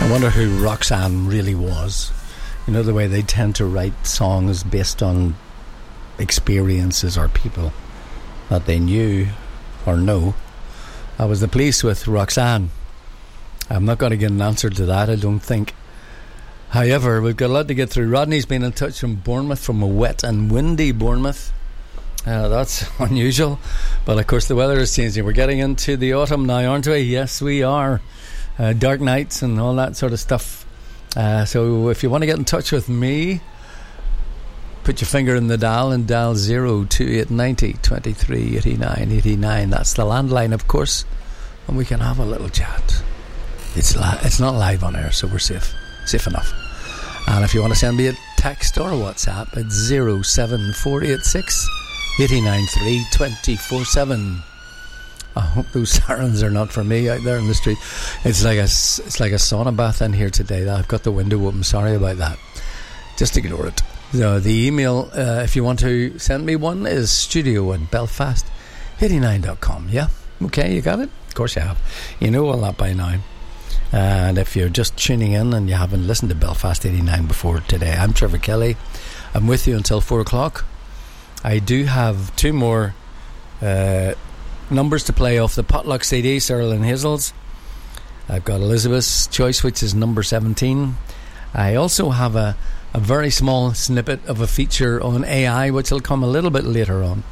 I wonder who Roxanne really was. You know, the way they tend to write songs based on experiences or people that they knew or know. I was the police with Roxanne. I'm not going to get an answer to that, I don't think. However, we've got a lot to get through. Rodney's been in touch from Bournemouth, from a wet and windy Bournemouth. That's unusual, but of course the weather is changing. We're getting into the autumn now, aren't we? Yes, we are. Dark nights and all that sort of stuff. So if you want to get in touch with me, put your finger in the dial and dial 02890 23 89 89. That's the landline, of course, and we can have a little chat. It's not live on air, so we're safe enough. And if you want to send me a text or a WhatsApp, it's 07486 893 247. I hope those sirens are not for me out there in the street. It's like a sauna bath in here today. I've got the window open. Sorry about that. Just ignore it. The email, if you want to send me one, is studio@belfast89.com. Yeah? Okay, you got it? Of course you have. You know all that by now. And if you're just tuning in and you haven't listened to Belfast 89 before today, I'm Trevor Kelly. I'm with you until 4 o'clock. I do have two more numbers to play off the Potluck CD, Cyril and Hazel's. I've got Elizabeth's Choice, which is number 17. I also have a very small snippet of a feature on AI, which will come a little bit later on.